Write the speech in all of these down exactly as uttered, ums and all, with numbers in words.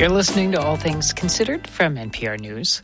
You're listening to All Things Considered from N P R News.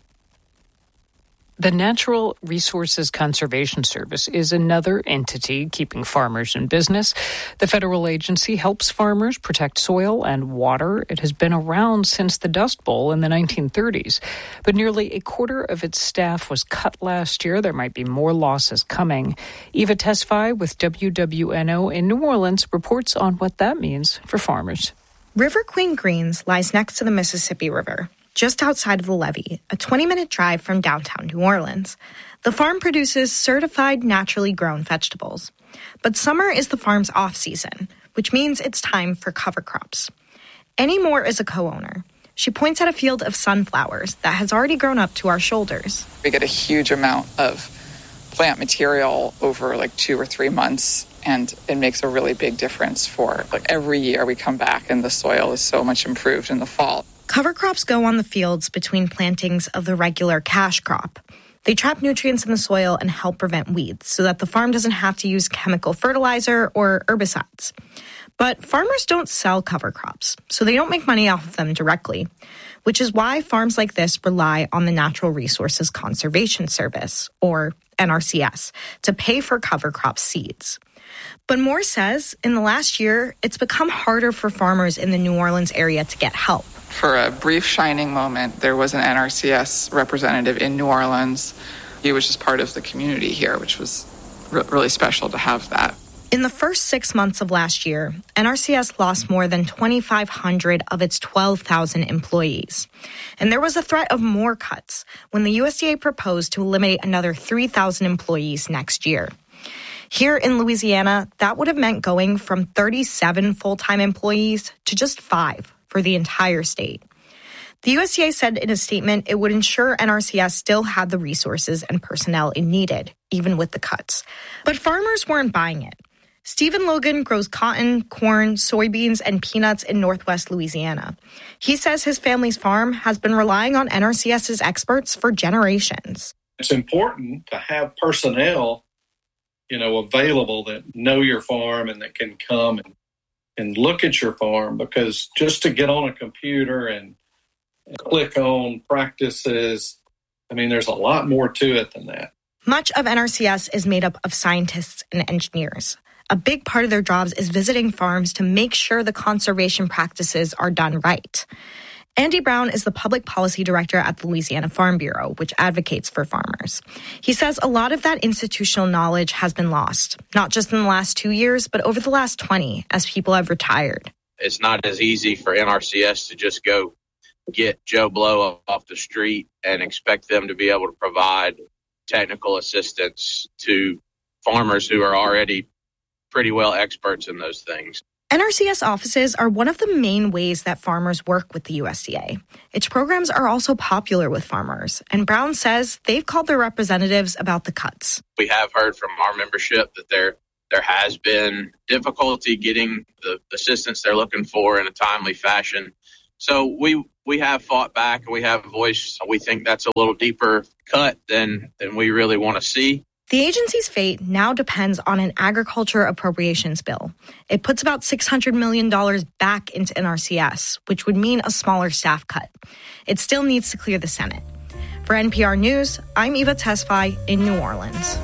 The Natural Resources Conservation Service is another entity keeping farmers in business. The federal agency helps farmers protect soil and water. It has been around since the Dust Bowl in the nineteen thirties, but nearly a quarter of its staff was cut last year. There might be more losses coming. Eva Tesfaye with W W N O in New Orleans reports on what that means for farmers. River Queen Greens lies next to the Mississippi River, just outside of the levee, a twenty-minute drive from downtown New Orleans. The farm produces certified naturally grown vegetables. But summer is the farm's off-season, which means it's time for cover crops. Annie Moore is a co-owner. She points at a field of sunflowers that has already grown up to our shoulders. We get a huge amount of plant material over like two or three months, and it makes a really big difference for like every year we come back and the soil is so much improved in the fall. Cover crops go on the fields between plantings of the regular cash crop. They trap nutrients in the soil and help prevent weeds so that the farm doesn't have to use chemical fertilizer or herbicides. But farmers don't sell cover crops, so they don't make money off of them directly, which is why farms like this rely on the Natural Resources Conservation Service, or N R C S, to pay for cover crop seeds. But Moore says in the last year, it's become harder for farmers in the New Orleans area to get help. For a brief shining moment, there was an N R C S representative in New Orleans. He was just part of the community here, which was re- really special to have that. In the first six months of last year, N R C S lost more than twenty-five hundred of its twelve thousand employees. And there was a threat of more cuts when the U S D A proposed to eliminate another three thousand employees next year. Here in Louisiana, that would have meant going from thirty-seven full-time employees to just five for the entire state. The U S D A said in a statement it would ensure N R C S still had the resources and personnel it needed, even with the cuts. But farmers weren't buying it. Stephen Logan grows cotton, corn, soybeans, and peanuts in northwest Louisiana. He says his family's farm has been relying on N R C S's experts for generations. It's important to have personnel, you know, available that know your farm and that can come and, and look at your farm, because just to get on a computer and, and click on practices, I mean, there's a lot more to it than that. Much of N R C S is made up of scientists and engineers. A big part of their jobs is visiting farms to make sure the conservation practices are done right. Andy Brown is the public policy director at the Louisiana Farm Bureau, which advocates for farmers. He says a lot of that institutional knowledge has been lost, not just in the last two years, but over the last twenty, as people have retired. It's not as easy for N R C S to just go get Joe Blow off the street and expect them to be able to provide technical assistance to farmers who are already pretty well experts in those things. N R C S offices are one of the main ways that farmers work with the U S D A. Its programs are also popular with farmers, and Brown says they've called their representatives about the cuts. We have heard from our membership that there there has been difficulty getting the assistance they're looking for in a timely fashion. So we we have fought back and we have voiced. We think that's a little deeper cut than than we really want to see. The agency's fate now depends on an agriculture appropriations bill. It puts about six hundred million dollars back into N R C S, which would mean a smaller staff cut. It still needs to clear the Senate. For N P R News, I'm Eva Tesfaye in New Orleans.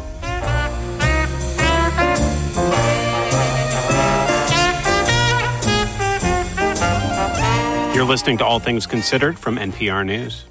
You're listening to All Things Considered from N P R News.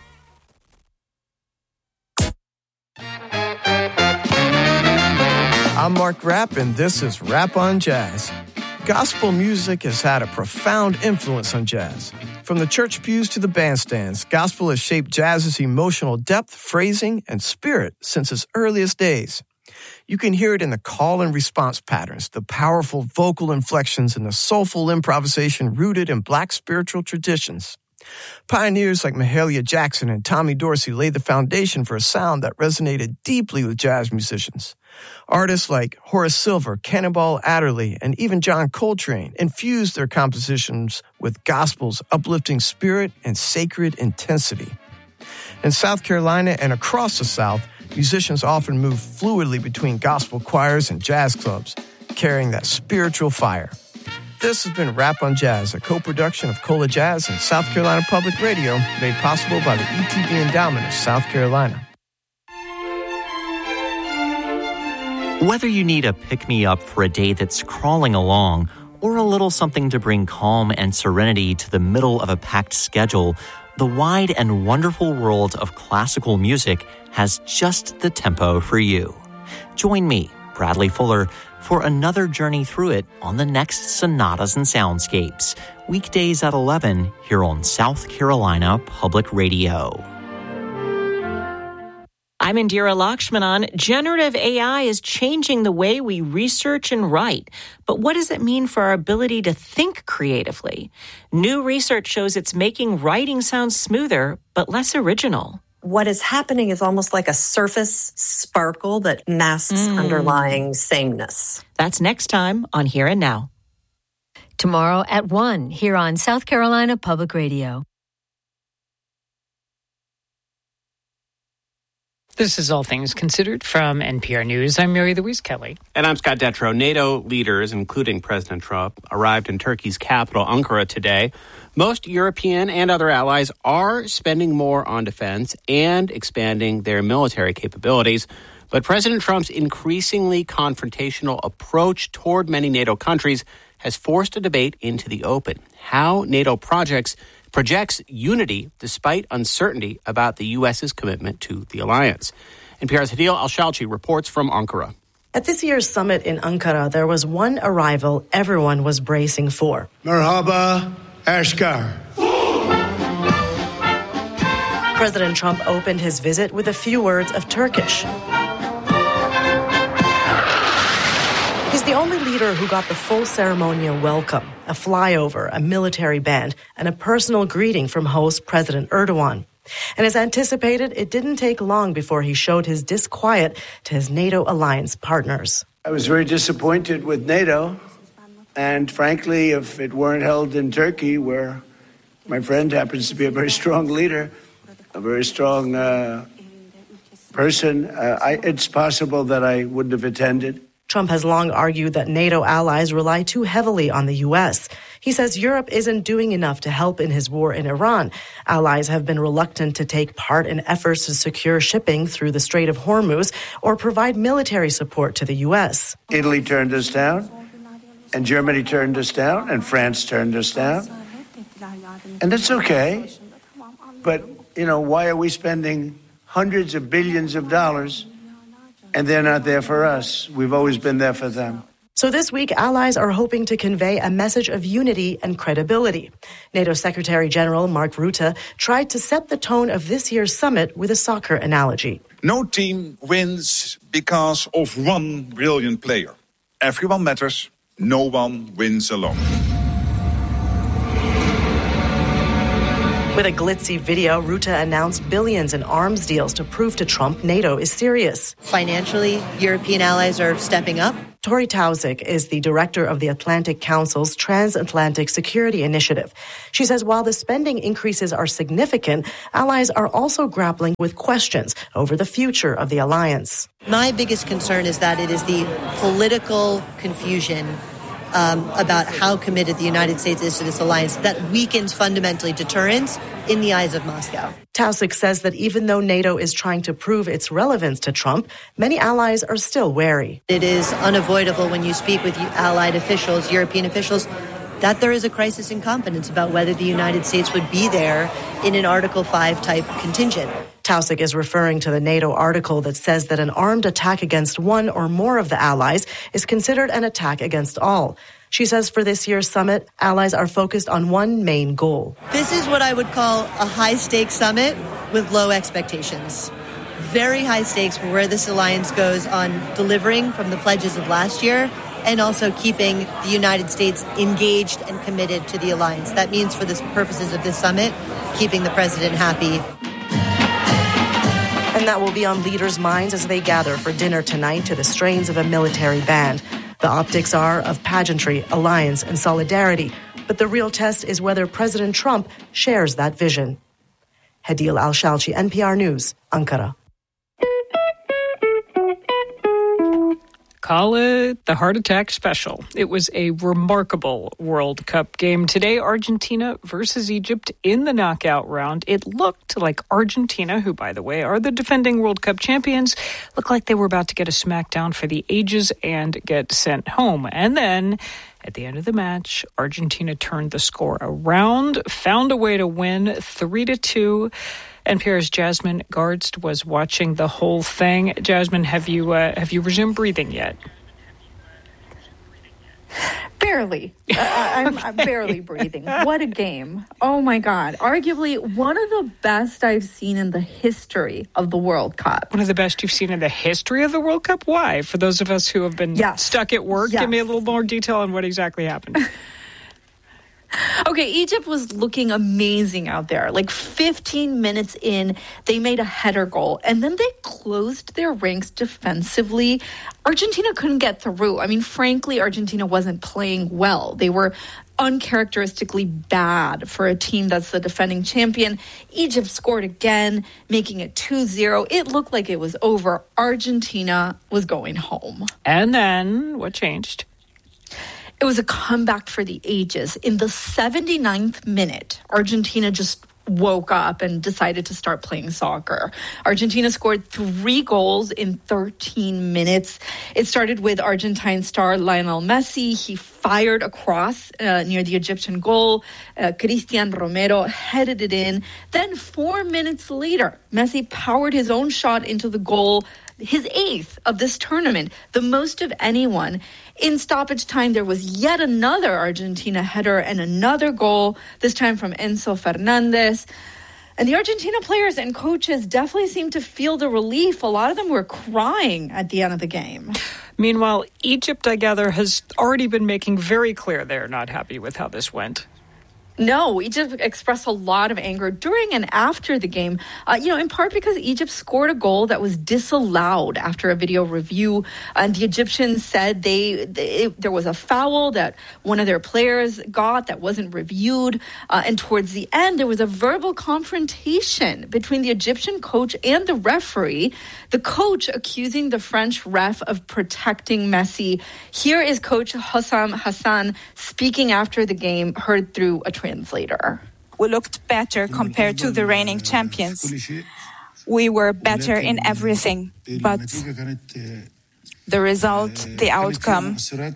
I'm Mark Rapp, and this is Rap on Jazz. Gospel music has had a profound influence on jazz. From the church pews to the bandstands, gospel has shaped jazz's emotional depth, phrasing, and spirit since its earliest days. You can hear it in the call and response patterns, the powerful vocal inflections, and the soulful improvisation rooted in Black spiritual traditions. Pioneers like Mahalia Jackson and Tommy Dorsey laid the foundation for a sound that resonated deeply with jazz musicians. Artists like Horace Silver, Cannonball Adderley, and even John Coltrane infused their compositions with gospel's uplifting spirit and sacred intensity. In South Carolina and across the South, musicians often move fluidly between gospel choirs and jazz clubs, carrying that spiritual fire. This has been Rap on Jazz, a co-production of Cola Jazz and South Carolina Public Radio, made possible by the E T V Endowment of South Carolina. Whether you need a pick-me-up for a day that's crawling along, or a little something to bring calm and serenity to the middle of a packed schedule, the wide and wonderful world of classical music has just the tempo for you. Join me, Bradley Fuller, for another journey through it on the next Sonatas and Soundscapes, weekdays at eleven here on South Carolina Public Radio. I'm Indira Lakshmanan. Generative A I is changing the way we research and write. But what does it mean for our ability to think creatively? New research shows it's making writing sound smoother, but less original. What is happening is almost like a surface sparkle that masks mm. underlying sameness. That's next time on Here and Now. Tomorrow at one here on South Carolina Public Radio. This is All Things Considered from N P R News. I'm Mary Louise Kelly. And I'm Scott Detrow. NATO leaders, including President Trump, arrived in Turkey's capital, Ankara, today. Most European and other allies are spending more on defense and expanding their military capabilities. But President Trump's increasingly confrontational approach toward many NATO countries has forced a debate into the open. How NATO projects projects unity despite uncertainty about the U S's commitment to the alliance. N P R's Hadil Al-Shalchi reports from Ankara. At this year's summit in Ankara, there was one arrival everyone was bracing for. Merhaba, Ashgar. President Trump opened his visit with a few words of Turkish. He's the only leader who got the full ceremonial welcome, a flyover, a military band, and a personal greeting from host President Erdogan. And as anticipated, it didn't take long before he showed his disquiet to his NATO alliance partners. I was very disappointed with NATO, and frankly, if it weren't held in Turkey, where my friend happens to be a very strong leader, a very strong uh, person, uh, I, it's possible that I wouldn't have attended. Trump has long argued that NATO allies rely too heavily on the U S. He says Europe isn't doing enough to help in his war in Iran. Allies have been reluctant to take part in efforts to secure shipping through the Strait of Hormuz or provide military support to the U S. Italy turned us down, and Germany turned us down, and France turned us down. And that's okay. But, you know, why are we spending hundreds of billions of dollars and they're not there for us? We've always been there for them. So this week, allies are hoping to convey a message of unity and credibility. NATO Secretary General Mark Rutte tried to set the tone of this year's summit with a soccer analogy. No team wins because of one brilliant player. Everyone matters. No one wins alone. With a glitzy video, Rutte announced billions in arms deals to prove to Trump NATO is serious. Financially, European allies are stepping up. Tori Tauzik is the director of the Atlantic Council's Transatlantic Security Initiative. She says while the spending increases are significant, allies are also grappling with questions over the future of the alliance. My biggest concern is that it is the political confusion Um, about how committed the United States is to this alliance that weakens fundamentally deterrence in the eyes of Moscow. Tauzik says that even though NATO is trying to prove its relevance to Trump, many allies are still wary. It is unavoidable when you speak with allied officials, European officials, that there is a crisis in confidence about whether the United States would be there in an Article five type contingent. Tauzik is referring to the NATO article that says that an armed attack against one or more of the allies is considered an attack against all. She says for this year's summit, allies are focused on one main goal. This is what I would call a high-stakes summit with low expectations. Very high stakes for where this alliance goes on delivering from the pledges of last year and also keeping the United States engaged and committed to the alliance. That means for the purposes of this summit, keeping the president happy. And that will be on leaders' minds as they gather for dinner tonight to the strains of a military band. The optics are of pageantry, alliance, and solidarity. But the real test is whether President Trump shares that vision. Hadil Al-Shalchi, N P R News, Ankara. Call it the heart attack special. It was a remarkable World Cup game today. Argentina versus Egypt in the knockout round. It looked like Argentina, who, by the way, are the defending World Cup champions, looked like they were about to get a smackdown for the ages and get sent home. And then at the end of the match, Argentina turned the score around, found a way to win three to two. N P R's Jasmine Gardst was watching the whole thing. Jasmine, have you uh, have you resumed breathing yet? Barely. uh, I'm, I'm barely breathing. What a game. Oh, my God. Arguably one of the best I've seen in the history of the World Cup. One of the best you've seen in the history of the World Cup? Why? For those of us who have been yes. stuck at work, yes. give me a little more detail on what exactly happened. Okay, Egypt was looking amazing out there. Like fifteen minutes in, they made a header goal, and then they closed their ranks defensively. Argentina couldn't get through. I mean, frankly, Argentina wasn't playing well. They were uncharacteristically bad for a team that's the defending champion. Egypt scored again, making it two zero. It looked like it was over. Argentina was going home. And then what changed? It was a comeback for the ages. In the seventy-ninth minute, Argentina just woke up and decided to start playing soccer. Argentina scored three goals in thirteen minutes. It started with Argentine star Lionel Messi. He fired across uh, near the Egyptian goal. Uh, Cristian Romero headed it in. Then four minutes later, Messi powered his own shot into the goal, his eighth of this tournament, the most of anyone. In stoppage time, there was yet another Argentina header and another goal, this time from Enzo Fernandez. And the Argentina players and coaches definitely seemed to feel the relief. A lot of them were crying at the end of the game. Meanwhile, Egypt, I gather, has already been making very clear they're not happy with how this went. No, Egypt expressed a lot of anger during and after the game, uh, you know, in part because Egypt scored a goal that was disallowed after a video review. And the Egyptians said they, they there was a foul that one of their players got that wasn't reviewed. Uh, and towards the end, there was a verbal confrontation between the Egyptian coach and the referee, the coach accusing the French ref of protecting Messi. Here is Coach Hossam Hassan speaking after the game, heard through a translator. We looked better compared to the reigning champions. We were better in everything, but the result, the outcome,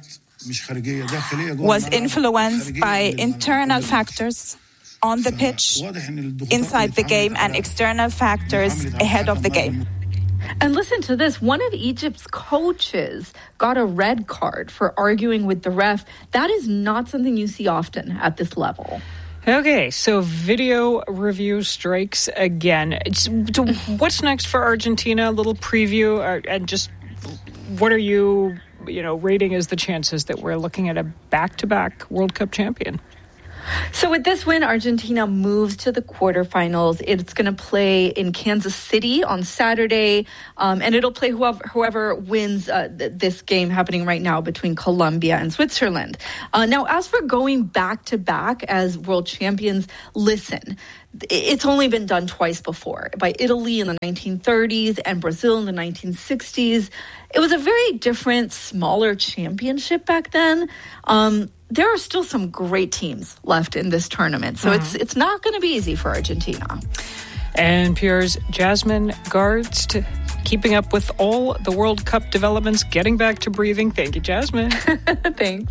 was influenced by internal factors on the pitch, inside the game, and external factors ahead of the game. And listen to this. One of Egypt's coaches got a red card for arguing with the ref. That is not something you see often at this level. Okay, so video review strikes again. It's, what's next for Argentina? A little preview, uh, and just what are you, you know, rating as the chances that we're looking at a back-to-back World Cup champion? So with this win, Argentina moves to the quarterfinals. It's going to play in Kansas City on Saturday, um, and it'll play whoever, whoever wins uh, th- this game happening right now between Colombia and Switzerland. Uh, now, as for going back-to-back as world champions, listen, it's only been done twice before, by Italy in the nineteen thirties and Brazil in the nineteen sixties. It was a very different, smaller championship back then. Um, there are still some great teams left in this tournament, so mm-hmm. it's it's not going to be easy for Argentina. And P R's Jasmine Gardst, keeping up with all the World Cup developments, getting back to breathing. Thank you, Jasmine. Thanks.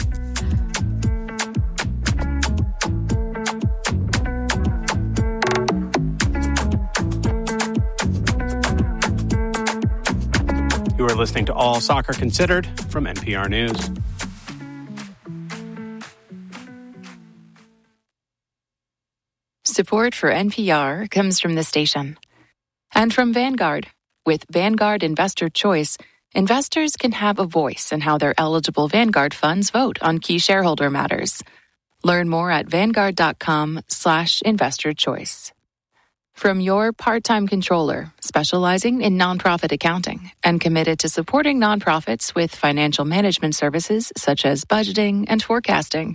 You are listening to All Soccer Considered from N P R News. Support for N P R comes from the station and from Vanguard. With Vanguard Investor Choice, investors can have a voice in how their eligible Vanguard funds vote on key shareholder matters. Learn more at vanguard.com slash investor choice. From your part-time controller, specializing in nonprofit accounting and committed to supporting nonprofits with financial management services such as budgeting and forecasting.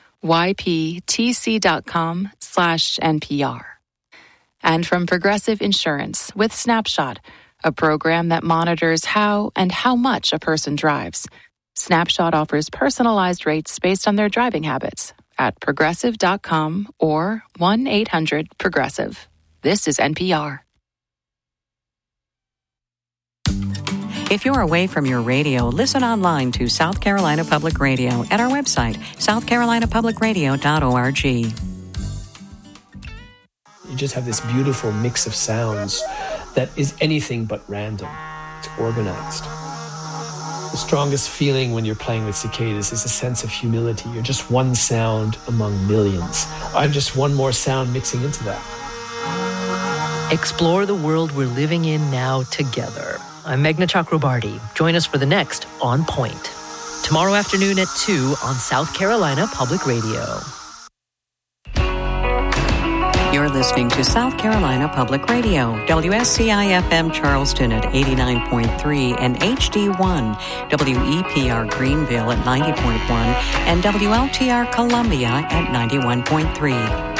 yptc.com slash NPR. And from Progressive Insurance with Snapshot, a program that monitors how and how much a person drives. Snapshot offers personalized rates based on their driving habits at progressive dot com or one eight hundred progressive. This is N P R. If you're away from your radio, listen online to South Carolina Public Radio at our website, south carolina public radio dot org. You just have this beautiful mix of sounds that is anything but random. It's organized. The strongest feeling when you're playing with cicadas is a sense of humility. You're just one sound among millions. I'm just one more sound mixing into that. Explore the world we're living in now together. I'm Meghna Chakrabarty. Join us for the next On Point. Tomorrow afternoon at two on South Carolina Public Radio. You're listening to South Carolina Public Radio, W S C I F M Charleston at eighty-nine point three and H D one, W E P R Greenville at ninety point one, and W L T R Columbia at ninety-one point three.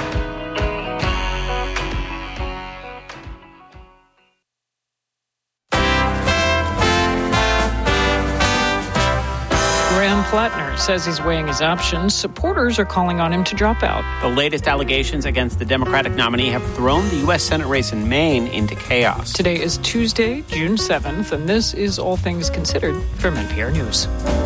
Plattner says he's weighing his options. Supporters are calling on him to drop out. The latest allegations against the Democratic nominee have thrown the U S Senate race in Maine into chaos. Today is Tuesday, June seventh, and this is All Things Considered from N P R News.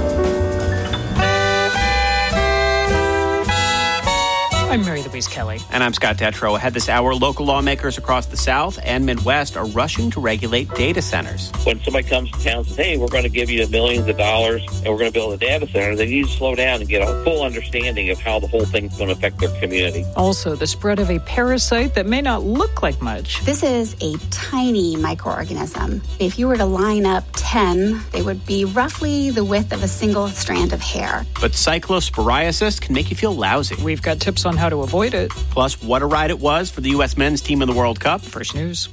I'm Mary Louise Kelly. And I'm Scott Detrow. Ahead this hour, local lawmakers across the South and Midwest are rushing to regulate data centers. When somebody comes to town and says, hey, we're going to give you millions of dollars and we're going to build a data center, they need to slow down and get a full understanding of how the whole thing's going to affect their community. Also, the spread of a parasite that may not look like much. This is a tiny microorganism. If you were to line up ten, they would be roughly the width of a single strand of hair. But cyclosporiasis can make you feel lousy. We've got tips on how to avoid it. Plus, what a ride it was for the U S men's team in the World Cup. First News.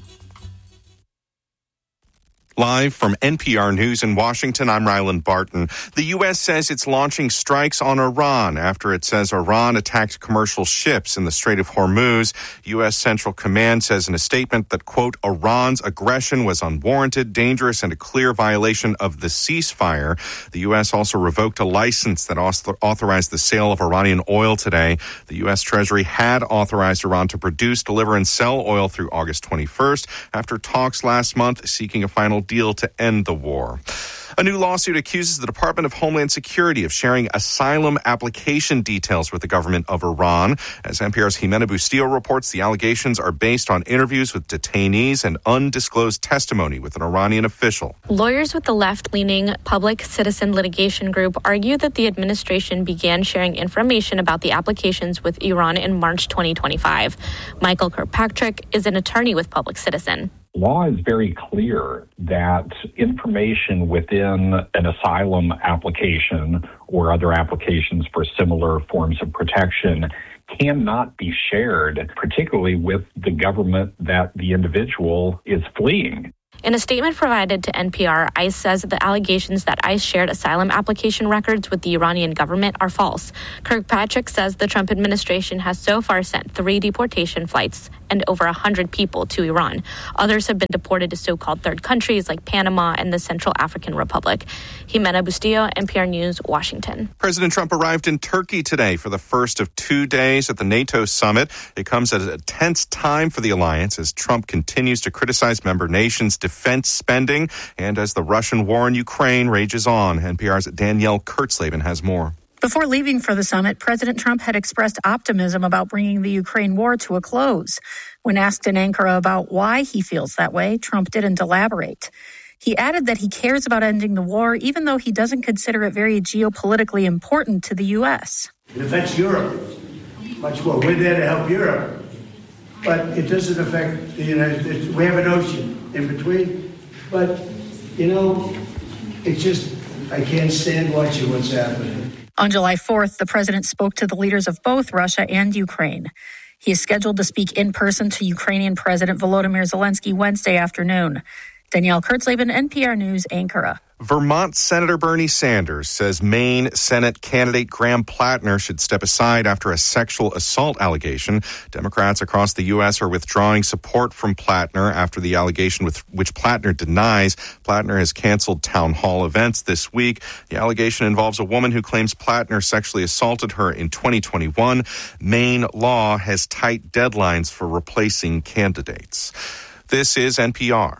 Live from N P R News in Washington, I'm Ryland Barton. The U S says it's launching strikes on Iran after it says Iran attacked commercial ships in the Strait of Hormuz. U S Central Command says in a statement that, quote, Iran's aggression was unwarranted, dangerous, and a clear violation of the ceasefire. The U S also revoked a license that authorized the sale of Iranian oil today. The U S Treasury had authorized Iran to produce, deliver, and sell oil through August twenty-first after talks last month seeking a final deal to end the war. A new lawsuit accuses the Department of Homeland Security of sharing asylum application details with the government of Iran. As N P R's Jimena Bustillo reports, the allegations are based on interviews with detainees and undisclosed testimony with an Iranian official. Lawyers with the left-leaning Public Citizen Litigation Group argue that the administration began sharing information about the applications with Iran in March twenty twenty-five. Michael Kirkpatrick is an attorney with Public Citizen. Law is very clear that information within an asylum application or other applications for similar forms of protection cannot be shared, particularly with the government that the individual is fleeing. In a statement provided to N P R, ICE says that the allegations that ICE shared asylum application records with the Iranian government are false. Kirkpatrick says the Trump administration has so far sent three deportation flights and over one hundred people to Iran. Others have been deported to so-called third countries like Panama and the Central African Republic. Jimena Bustillo, N P R News, Washington. President Trump arrived in Turkey today for the first of two days at the NATO summit. It comes at a tense time for the alliance as Trump continues to criticize member nations' defense spending and as the Russian war in Ukraine rages on. N P R's Danielle Kurtzleben has more. Before leaving for the summit, President Trump had expressed optimism about bringing the Ukraine war to a close. When asked in Ankara about why he feels that way, Trump didn't elaborate. He added that he cares about ending the war, even though he doesn't consider it very geopolitically important to the U S. It affects Europe much more. We're there to help Europe, but it doesn't affect the United States. We have an ocean in between, but, you know, it's just, I can't stand watching what's happening. On July fourth, the president spoke to the leaders of both Russia and Ukraine. He is scheduled to speak in person to Ukrainian President Volodymyr Zelensky Wednesday afternoon. Danielle Kurtzleben, N P R News, Ankara. Vermont Senator Bernie Sanders says Maine Senate candidate Graham Plattner should step aside after a sexual assault allegation. Democrats across the U S are withdrawing support from Plattner after the allegation with which Plattner denies. Plattner has canceled town hall events this week. The allegation involves a woman who claims Plattner sexually assaulted her in twenty twenty-one. Maine law has tight deadlines for replacing candidates. This is N P R.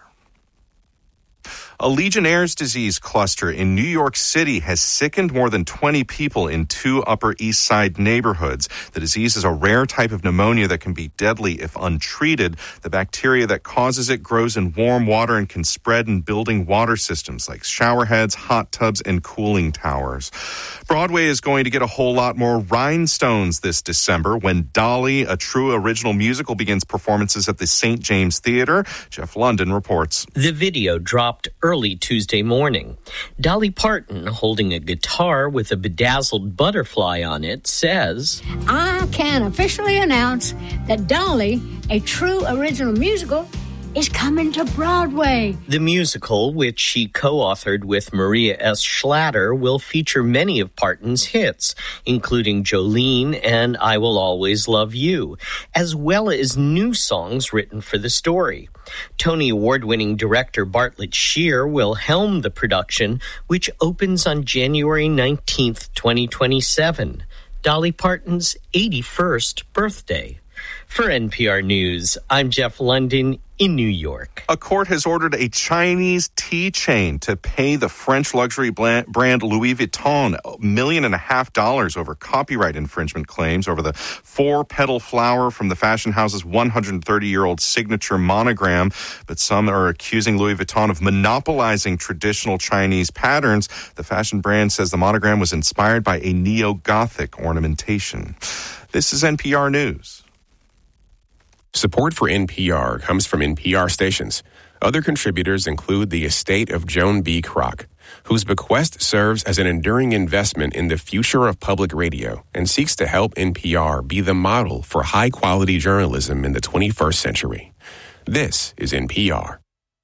A Legionnaire's disease cluster in New York City has sickened more than twenty people in two Upper East Side neighborhoods. The disease is a rare type of pneumonia that can be deadly if untreated. The bacteria that causes it grows in warm water and can spread in building water systems like showerheads, hot tubs, and cooling towers. Broadway is going to get a whole lot more rhinestones this December when Dolly, a true original musical, begins performances at the Saint James Theater. Jeff London reports. The video dropped early Tuesday morning. Dolly Parton, holding a guitar with a bedazzled butterfly on it, says, I can officially announce that Dolly, a true original musical, is coming to Broadway. The musical, which she co-authored with Maria S. Schlatter, will feature many of Parton's hits, including Jolene and I Will Always Love You, as well as new songs written for the story. Tony Award-winning director Bartlett Shear will helm the production, which opens on January nineteenth, twenty twenty-seven, Dolly Parton's eighty-first birthday. For N P R News, I'm Jeff London in New York. A court has ordered a Chinese tea chain to pay the French luxury brand Louis Vuitton a million and a half dollars over copyright infringement claims over the four-petal flower from the fashion house's one hundred thirty-year-old signature monogram. But some are accusing Louis Vuitton of monopolizing traditional Chinese patterns. The fashion brand says the monogram was inspired by a neo-Gothic ornamentation. This is N P R News. Support for N P R comes from N P R stations. Other contributors include the estate of Joan B. Kroc, whose bequest serves as an enduring investment in the future of public radio and seeks to help N P R be the model for high-quality journalism in the twenty-first century. This is N P R.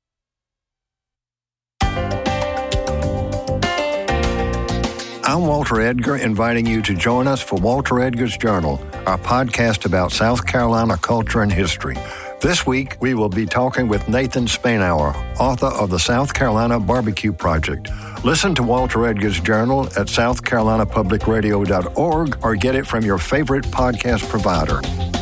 I'm Walter Edgar, inviting you to join us for Walter Edgar's Journal, our podcast about South Carolina culture and history. This week, we will be talking with Nathan Spainhour, author of the South Carolina Barbecue Project. Listen to Walter Edgar's Journal at south carolina public radio dot org or get it from your favorite podcast provider.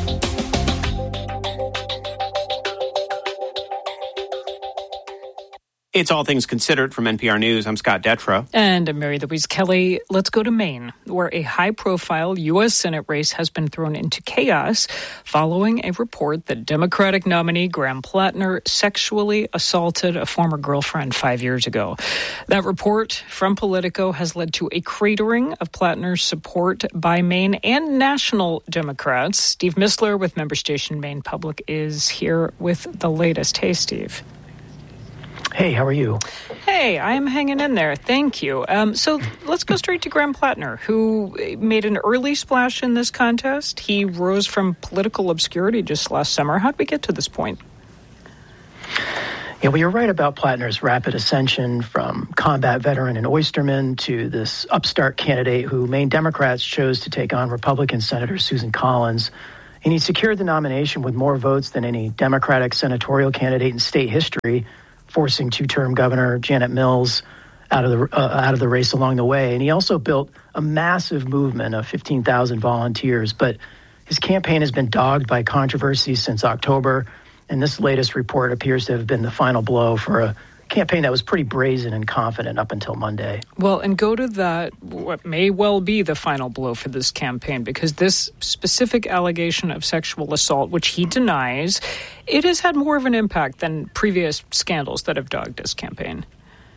It's All Things Considered from N P R News. I'm Scott Detrow. And I'm Mary Louise Kelly. Let's go to Maine, where a high-profile U S Senate race has been thrown into chaos following a report that Democratic nominee Graham Plattner sexually assaulted a former girlfriend five years ago. That report from Politico has led to a cratering of Plattner's support by Maine and national Democrats. Steve Missler with member station Maine Public is here with the latest. Hey, Steve. Hey, how are you? Hey, I'm hanging in there. Thank you. Um, so let's go straight to Graham Plattner, who made an early splash in this contest. He rose from political obscurity just last summer. How did we get to this point? Yeah, well, you're right about Plattner's rapid ascension from combat veteran and oysterman to this upstart candidate who Maine Democrats chose to take on Republican Senator Susan Collins. And he secured the nomination with more votes than any Democratic senatorial candidate in state history, forcing two-term Governor Janet Mills out of the uh, out of the race along the way. And he also built a massive movement of fifteen thousand volunteers. But his campaign has been dogged by controversy since October, and this latest report appears to have been the final blow for a campaign that was pretty brazen and confident up until Monday. Well, and go to that, what may well be the final blow for this campaign, because this specific allegation of sexual assault, which he denies, it has had more of an impact than previous scandals that have dogged his campaign.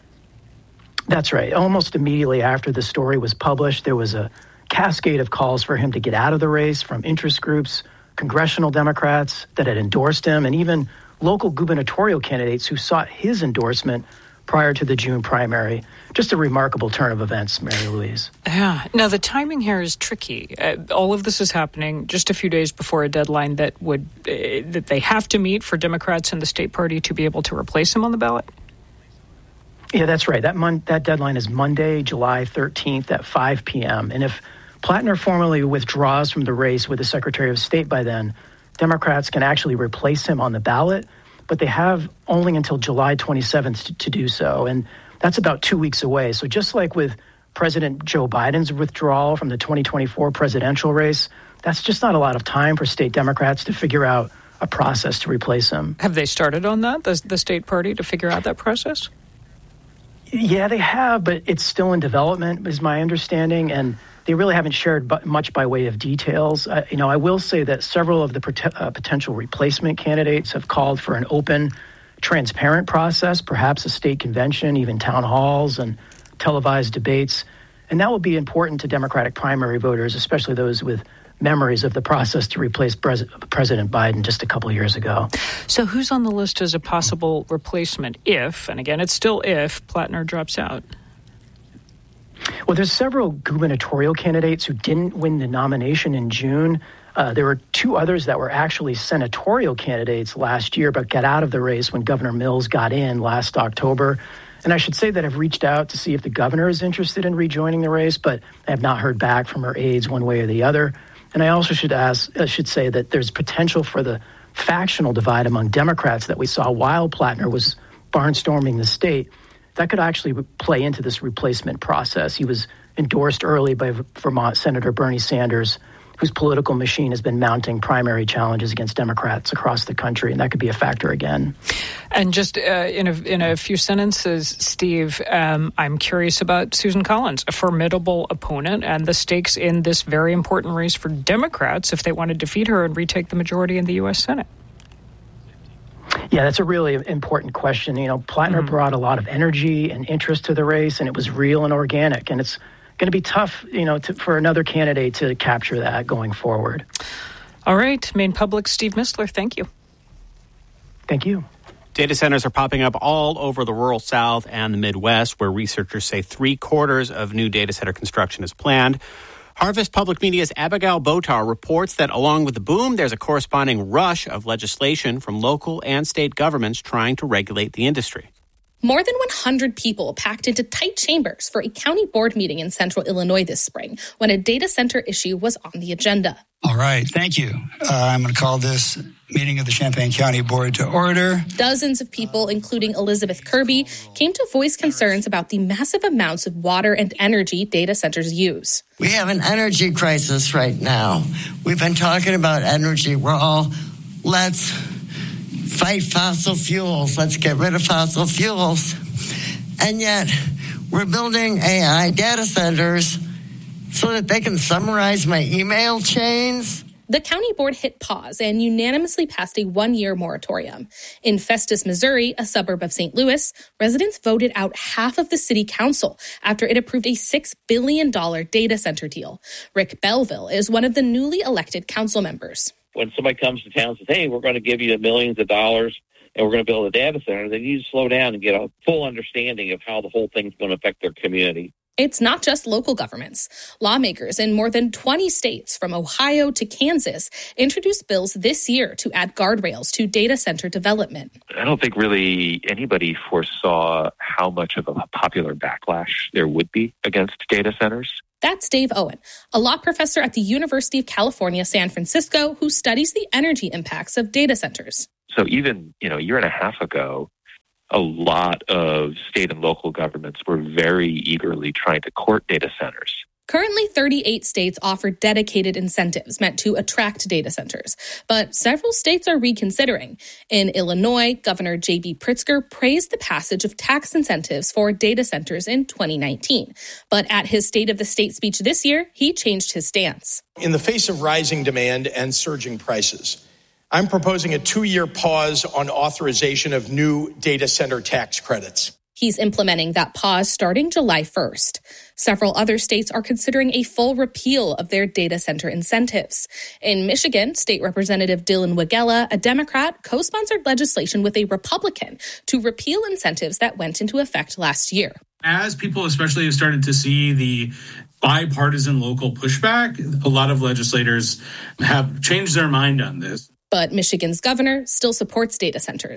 That's right. Almost immediately after the story was published, there was a cascade of calls for him to get out of the race from interest groups, congressional Democrats that had endorsed him, and even local gubernatorial candidates who sought his endorsement prior to the June primary. Just a remarkable turn of events, Mary Louise. Yeah. Now, the timing here is tricky. Uh, all of this is happening just a few days before a deadline that would uh, that they have to meet for Democrats in the state party to be able to replace him on the ballot. Yeah, that's right. That mon- that deadline is Monday, July thirteenth at five p.m. And if Plattner formally withdraws from the race with the Secretary of State by then, Democrats can actually replace him on the ballot, but they have only until July twenty-seventh to, to do so. And that's about two weeks away. So just like with President Joe Biden's withdrawal from the twenty twenty-four presidential race, that's just not a lot of time for state Democrats to figure out a process to replace him. Have they started on that, the, the state party, to figure out that process? Yeah, they have, but it's still in development, is my understanding, and they really haven't shared bu- much by way of details. Uh, you know, I will say that several of the prote- uh, potential replacement candidates have called for an open, transparent process, perhaps a state convention, even town halls and televised debates. And that will be important to Democratic primary voters, especially those with memories of the process to replace Pres- President Biden just a couple of years ago. So who's on the list as a possible replacement if, and again, it's still if, Plattner drops out? Well, there's several gubernatorial candidates who didn't win the nomination in June. Uh, there were two others that were actually senatorial candidates last year, but got out of the race when Governor Mills got in last October. And I should say that I've reached out to see if the governor is interested in rejoining the race, but I have not heard back from her aides one way or the other. And I also should ask, uh, should say that there's potential for the factional divide among Democrats that we saw while Plattner was barnstorming the state. That could actually play into this replacement process. He was endorsed early by Vermont Senator Bernie Sanders, whose political machine has been mounting primary challenges against Democrats across the country, and that could be a factor again. And just uh, in a in a few sentences, Steve, um, I'm curious about Susan Collins, a formidable opponent, and the stakes in this very important race for Democrats if they want to defeat her and retake the majority in the U S Senate. Yeah, that's a really important question. You know, Plattner mm-hmm. brought a lot of energy and interest to the race, and it was real and organic, and it's going to be tough, you know, to, for another candidate to capture that going forward. All right, Maine Public's Steve Mistler, thank you. Thank you. Data centers are popping up all over the rural South and the Midwest, where researchers say three quarters of new data center construction is planned. Harvest Public Media's Abigail Botar reports that along with the boom, there's a corresponding rush of legislation from local and state governments trying to regulate the industry. More than one hundred people packed into tight chambers for a county board meeting in central Illinois this spring when a data center issue was on the agenda. All right, thank you. Uh, I'm going to call this meeting of the Champaign County Board to order. Dozens of people, including Elizabeth Kirby, came to voice concerns about the massive amounts of water and energy data centers use. We have an energy crisis right now. We've been talking about energy. We're all, let's fight fossil fuels. Let's get rid of fossil fuels. And yet, we're building A I data centers so that they can summarize my email chains. The county board hit pause and unanimously passed a one-year moratorium. In Festus, Missouri, a suburb of Saint Louis, residents voted out half of the city council after it approved a six billion dollars data center deal. Rick Belleville is one of the newly elected council members. When somebody comes to town and says, hey, we're going to give you millions of dollars and we're going to build a data center, they need to slow down and get a full understanding of how the whole thing's going to affect their community. It's not just local governments. Lawmakers in more than twenty states, from Ohio to Kansas, introduced bills this year to add guardrails to data center development. I don't think really anybody foresaw how much of a popular backlash there would be against data centers. That's Dave Owen, a law professor at the University of California, San Francisco, who studies the energy impacts of data centers. So even, you know, a year and a half ago, a lot of state and local governments were very eagerly trying to court data centers. Currently, thirty-eight states offer dedicated incentives meant to attract data centers, but several states are reconsidering. In Illinois, Governor J B Pritzker praised the passage of tax incentives for data centers in twenty nineteen. But at his State of the State speech this year, he changed his stance. In the face of rising demand and surging prices, I'm proposing a two-year pause on authorization of new data center tax credits. He's implementing that pause starting July first. Several other states are considering a full repeal of their data center incentives. In Michigan, State Representative Dylan Wagella, a Democrat, co-sponsored legislation with a Republican to repeal incentives that went into effect last year. As people especially have started to see the bipartisan local pushback, a lot of legislators have changed their mind on this. But Michigan's governor still supports data centers.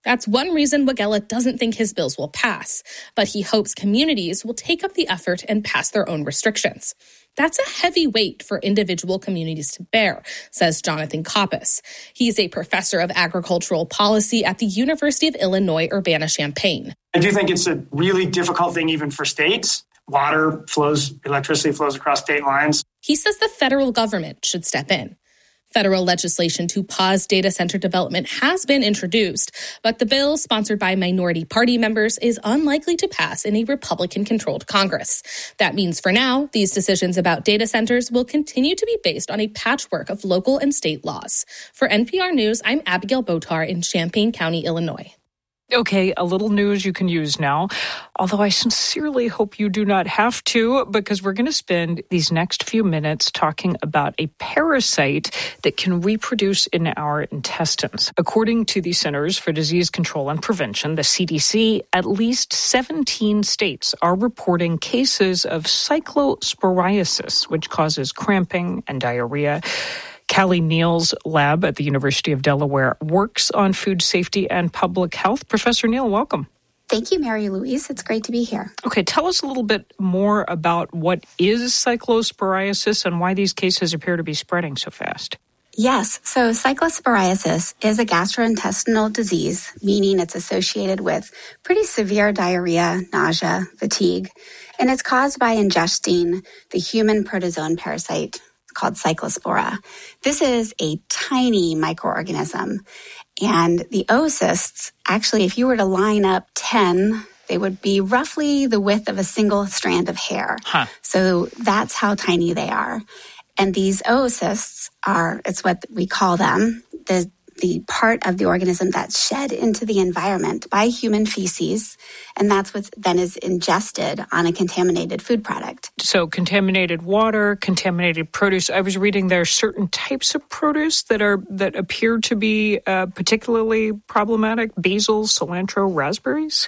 That's one reason Waghela doesn't think his bills will pass, but he hopes communities will take up the effort and pass their own restrictions. That's a heavy weight for individual communities to bear, says Jonathan Koppes. He's a professor of agricultural policy at the University of Illinois Urbana-Champaign. I do think it's a really difficult thing even for states. Water flows, electricity flows across state lines. He says the federal government should step in. Federal legislation to pause data center development has been introduced, but the bill, sponsored by minority party members, is unlikely to pass in a Republican-controlled Congress. That means for now, these decisions about data centers will continue to be based on a patchwork of local and state laws. For N P R News, I'm Abigail Botar in Champaign County, Illinois. Okay, a little news you can use now, although I sincerely hope you do not have to, because we're going to spend these next few minutes talking about a parasite that can reproduce in our intestines. According to the Centers for Disease Control and Prevention, the C D C, at least seventeen states are reporting cases of cyclosporiasis, which causes cramping and diarrhea. Callie Neal's lab at the University of Delaware works on food safety and public health. Professor Neal, welcome. Thank you, Mary Louise. It's great to be here. Okay, tell us a little bit more about what is cyclosporiasis and why these cases appear to be spreading so fast. Yes, so cyclosporiasis is a gastrointestinal disease, meaning it's associated with pretty severe diarrhea, nausea, fatigue, and it's caused by ingesting the human protozoan parasite called Cyclospora. This is a tiny microorganism, and the oocysts, actually, if you were to line up ten, they would be roughly the width of a single strand of hair. Huh. So that's how tiny they are. And these oocysts are, it's what we call them, the the part of the organism that's shed into the environment by human feces, and that's what then is ingested on a contaminated food product. So contaminated water, contaminated produce. I was reading there are certain types of produce that are that appear to be uh, particularly problematic. Basil, cilantro, raspberries?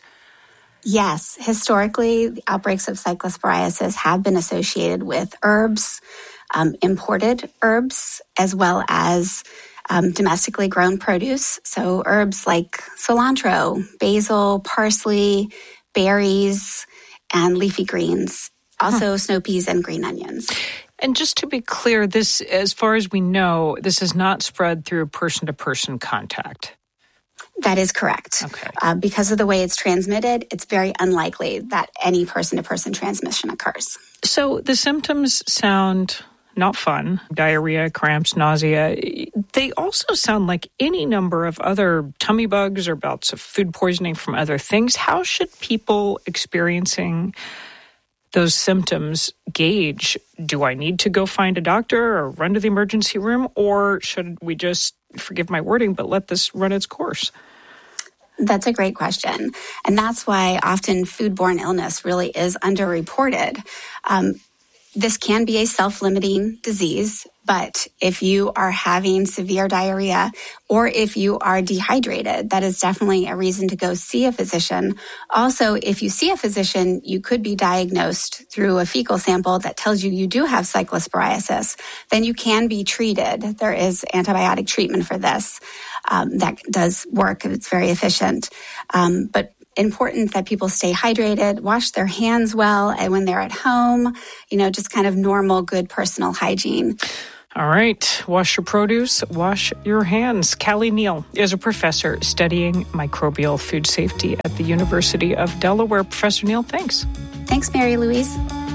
Yes. Historically, the outbreaks of cyclosporiasis have been associated with herbs, um, imported herbs, as well as Um, domestically grown produce, so herbs like cilantro, basil, parsley, berries, and leafy greens, also huh. snow peas and green onions. And just to be clear, this, as far as we know, this is not spread through person-to-person contact. That is correct. Okay. Uh, because of the way it's transmitted, it's very unlikely that any person-to-person transmission occurs. So the symptoms sound not fun. Diarrhea, cramps, nausea. They also sound like any number of other tummy bugs or bouts of food poisoning from other things. How should people experiencing those symptoms gauge? Do I need to go find a doctor or run to the emergency room? Or should we just, forgive my wording, but let this run its course? That's a great question. And that's why often foodborne illness really is underreported. Um, This can be a self-limiting disease, but if you are having severe diarrhea or if you are dehydrated, that is definitely a reason to go see a physician. Also, if you see a physician, you could be diagnosed through a fecal sample that tells you you do have cyclosporiasis. Then you can be treated. There is antibiotic treatment for this um, that does work. It's very efficient. Um, but important that people stay hydrated, wash their hands well, and when they're at home, you know, just kind of normal, good personal hygiene. All right. Wash your produce, wash your hands. Callie Neal is a professor studying microbial food safety at the University of Delaware. Professor Neal, thanks. Thanks, Mary Louise.